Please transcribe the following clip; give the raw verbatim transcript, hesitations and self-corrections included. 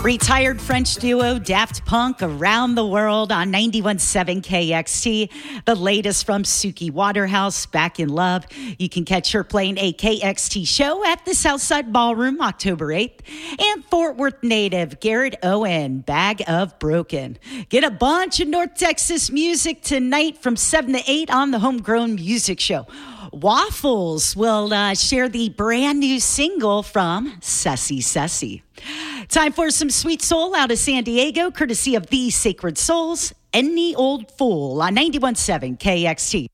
Retired French duo Daft Punk around the world on ninety-one point seven K X T. The latest from Suki Waterhouse, Back in Love. You can catch her playing a K X T show at the Southside Ballroom October eighth. And Fort Worth native Garrett Owen, Bag of Broken. Get a bunch of North Texas music tonight from seven to eight on the Homegrown Music Show. Waffles will uh, share the brand new single from Sussy Sussy. Time for some sweet soul out of San Diego, courtesy of The Sacred Souls, Any Old Fool on ninety-one point seven K X T.